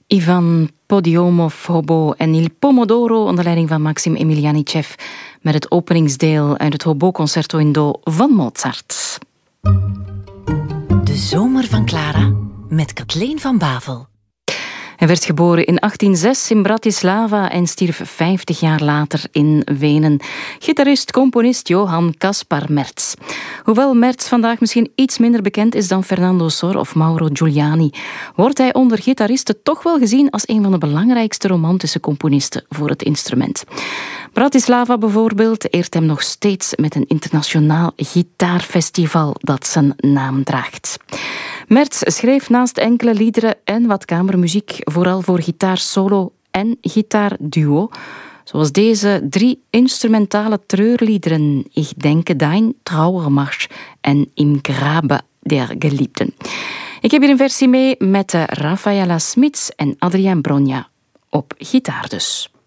Ivan Podiomov, Hobo en Il Pomodoro onder leiding van Maxim Emilianichev met het openingsdeel uit het Hobo-concerto in Do van Mozart. De zomer van Clara met Kathleen van Bavel. Hij werd geboren in 1806 in Bratislava en stierf 50 jaar later in Wenen. Gitarist-componist Johann Caspar Merz. Hoewel Merz vandaag misschien iets minder bekend is dan Fernando Sor of Mauro Giuliani, wordt hij onder gitaristen toch wel gezien als een van de belangrijkste romantische componisten voor het instrument. Bratislava bijvoorbeeld eert hem nog steeds met een internationaal gitaarfestival dat zijn naam draagt. Merz schreef naast enkele liederen en wat kamermuziek vooral voor gitaarsolo en gitaarduo, zoals deze 3 instrumentale treurliederen Ich denke dein Trauermarsch en Im Grabe der Geliebten. Ik heb hier een versie mee met Rafaela Smits en Adriaan Bronja op gitaar dus.